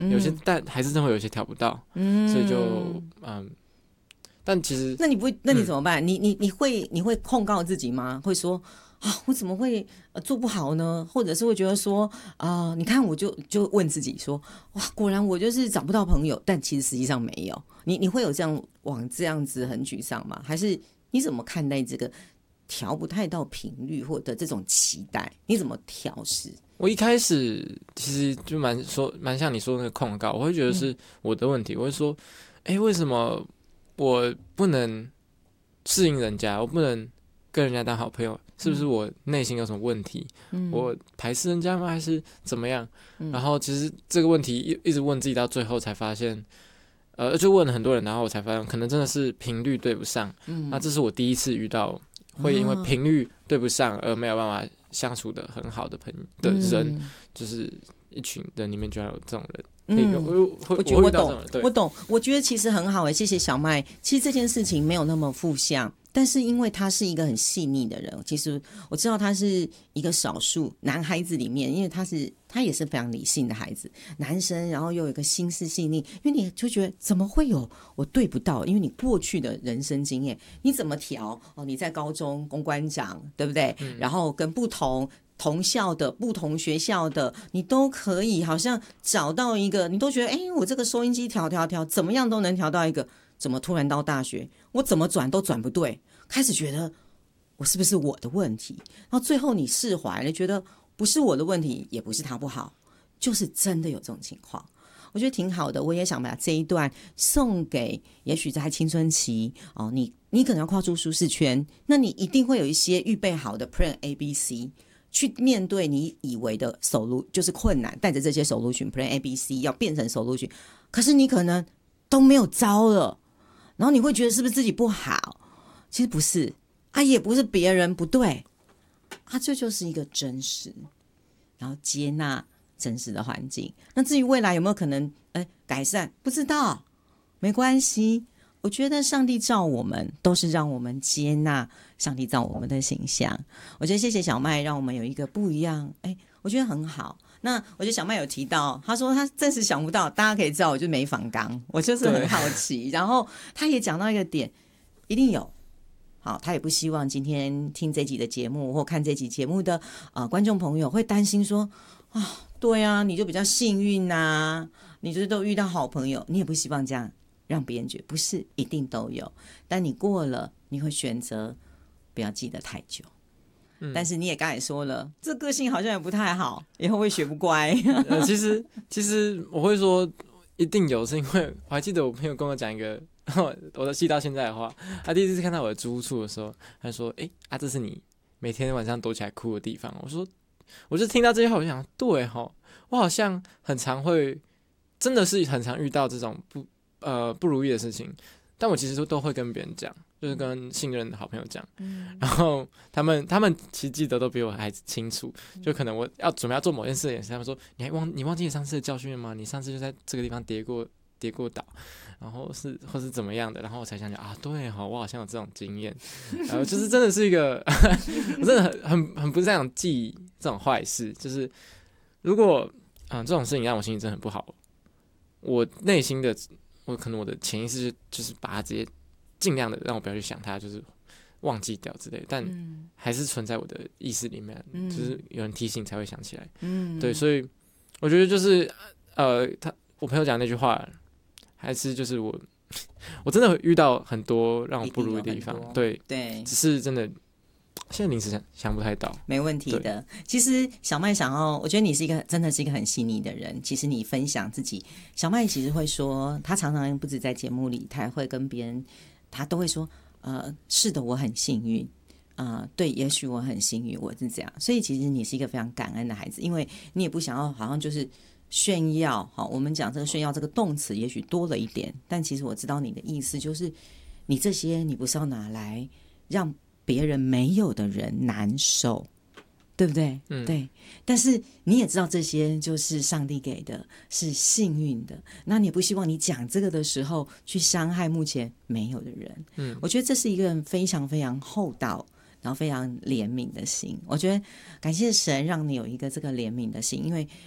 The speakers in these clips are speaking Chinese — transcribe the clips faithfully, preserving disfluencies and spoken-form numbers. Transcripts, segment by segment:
有些但还是真会有一些调不到，嗯，所以就嗯，但其实那你不会，那你怎么办？嗯、你你你会你会控告自己吗？会说啊，我怎么会、呃、做不好呢？或者是会觉得说啊、呃，你看我就就问自己说，哇，果然我就是找不到朋友，但其实实际上没有。你你会有这样往这样子很沮丧吗？还是你怎么看待这个调不太到频率或者这种期待？你怎么调试？ 我一开始其实就蛮说蛮像你说的那个控告，我会觉得是我的问题，嗯、我会说，哎，为什么我不能适应人家，我不能跟人家当好朋友？是不是我内心有什么问题？嗯、我排斥人家吗？还是怎么样？嗯、然后其实这个问题一一直问自己，到最后才发现，呃，就问了很多人，然后我才发现，可能真的是频率对不上。嗯、那这是我第一次遇到会因为频率对不上而没有办法相处的很好的朋友的人，嗯、就是一群人里面居然有这种人。嗯，我我觉得我懂，我懂，我觉得其实很好哎、欸，谢谢小麦。其实这件事情没有那么负向，但是因为他是一个很细腻的人，其实我知道他是一个少数男孩子里面，因为他是他也是非常理性的孩子，男生，然后又有一个心思细腻，因为你就觉得怎么会有我对不到，因为你过去的人生经验，你怎么调哦？你在高中公关长，对不对？嗯、然后跟不同。同校的不同学校的你都可以好像找到一个，你都觉得哎，我这个收音机调调调怎么样都能调到一个，怎么突然到大学我怎么转都转不对，开始觉得我是不是我的问题，然后最后你释怀了，觉得不是我的问题也不是他不好，就是真的有这种情况，我觉得挺好的。我也想把这一段送给也许在青春期哦，你你可能要跨出舒适圈，那你一定会有一些预备好的 Plan A B C去面对你以为的手路就是困难，带着这些手路群 Plan A B C 要变成手路群，可是你可能都没有招了，然后你会觉得是不是自己不好？其实不是啊，也不是别人不对啊，这就是一个真实，然后接纳真实的环境。那至于未来有没有可能哎改善，不知道，没关系。我觉得上帝造我们都是让我们接纳上帝造我们的形象。我觉得谢谢小麦让我们有一个不一样，哎，我觉得很好。那我觉得小麦有提到，他说他暂时想不到，大家可以知道我就没访纲，我就是很好奇。然后他也讲到一个点，一定有。好，他也不希望今天听这集的节目或看这集节目的呃观众朋友会担心说啊，对啊，你就比较幸运啊，你就是都遇到好朋友，你也不希望这样让别人觉得不是一定都有，但你过了，你会选择不要记得太久。嗯、但是你也刚才说了，这个性好像也不太好，以后会学不乖。 呃、其实其实我会说一定有，是因为我还记得我朋友跟我讲一个我的记到现在的话，他第一次看到我的租屋处的时候，他说：“哎、欸、啊，这是你每天晚上躲起来哭的地方。”我说，我就听到这句话，我就想，对齁，我好像很常会，真的是很常遇到这种不呃不如意的事情，但我其实都会跟别人讲，就是跟信任的好朋友讲，嗯、然后他们他们其实记得都比我还清楚，就可能我要准备要做某件事的时候，他们说：“你还忘你忘记你上次的教训了吗？你上次就在这个地方跌过。”跌过倒，然后是或是怎么样的，然后我才想起啊，对哈，我好像有这种经验，然后就是真的是一个，我真的很很很不是这样记这种坏事，就是如果啊、嗯、这种事情让我心情真的很不好，我内心的我可能我的潜意识就是把它直接尽量的让我不要去想它，就是忘记掉之类的，但还是存在我的意识里面，嗯、就是有人提醒才会想起来，嗯，对，所以我觉得就是呃，他我朋友讲那句话。还是就是我，我真的遇到很多让我不如意的地方，对对， 只是真的现在临时想想不太到。 没问题的。其实小麦想要，我觉得你是一个真的是一个很细腻的人。其实你分享自己，小麦其实会说，他常常不止在节目里，他会跟别人，他都会说，呃，是的，我很幸运。呃，对，也许我很幸运，我是这样。所以其实你是一个非常感恩的孩子，因为你也不想要好像就是。炫耀，好，我们讲这个炫耀这个动词也许多了一点，但其实我知道你的意思就是，你这些你不是要拿来让别人没有的人难受，对不对？嗯，对。但是你也知道这些就是上帝给的，是幸运的。那你也不希望你讲这个的时候去伤害目前没有的人。嗯，我觉得这是一个非常非常厚道。然后非常怜悯的心，我觉得感谢神让你有一个这个怜悯的心，因为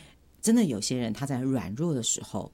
真的有些人他在软弱的时候